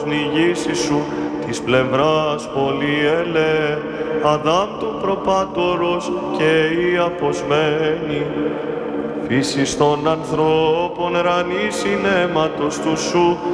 πνιγήσει σου, της πλευράς πολυελέ, Αδάμ του προπάτορος και η αποσμένη. Φύσης των ανθρώπων ρανής συναίματος του σου,